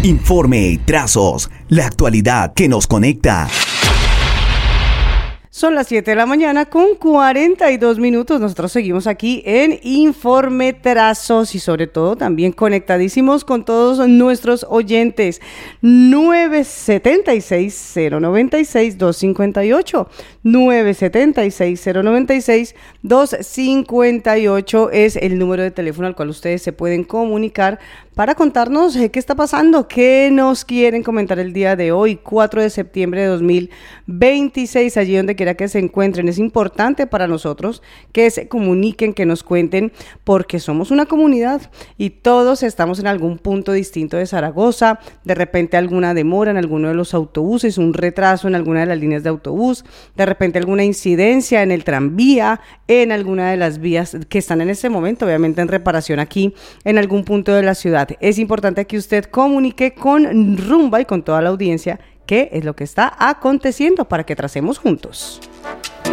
Informe, trazos, la actualidad que nos conecta. Son las 7 de la mañana con 42 minutos. Nosotros seguimos aquí en Informe Trazos y sobre todo también conectadísimos con todos nuestros oyentes. 976-096-258. 976-096-258 es el número de teléfono al cual ustedes se pueden comunicar para contarnos qué está pasando, qué nos quieren comentar el día de hoy, 4 de septiembre de 2026, allí donde quiera que se encuentren. Es importante para nosotros que se comuniquen, que nos cuenten, porque somos una comunidad y todos estamos en algún punto distinto de Zaragoza. De repente alguna demora en alguno de los autobuses, un retraso en alguna de las líneas de autobús, de repente alguna incidencia en el tranvía, en alguna de las vías que están en este momento, obviamente en reparación aquí en algún punto de la ciudad. Es importante que usted comunique con Rumba y con toda la audiencia qué es lo que está aconteciendo para que tracemos juntos.